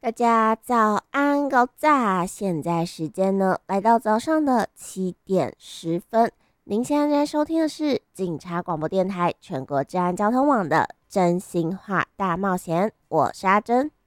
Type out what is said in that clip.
大家早安，高炸！现在时间呢，来到早上的7点10分。您现在收听的是警察广播电台全国治安交通网的真心话大冒险，我是阿珍。